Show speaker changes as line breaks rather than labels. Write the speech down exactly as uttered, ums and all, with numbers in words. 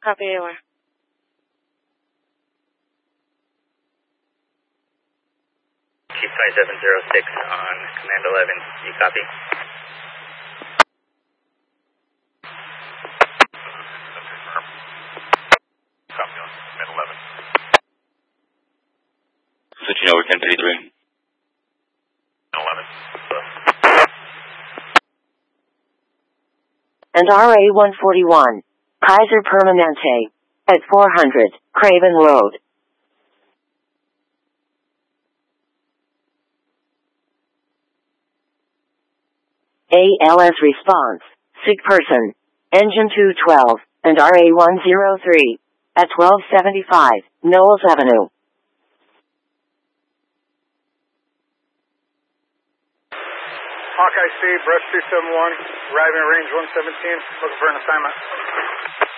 Copy, A O R.
Chief twenty-seven oh six on Command eleven. You copy?
Copy on Command eleven.
Switching over ten thirty-three.
eleven.
And R A one forty-one, Kaiser Permanente, at four hundred, Craven Road. A L S response, sick person, engine two twelve, and R A one oh three, at twelve seventy-five, Knowles Avenue.
Hawkeye C, Brush two seven one, arriving at range one seventeen, looking for an assignment.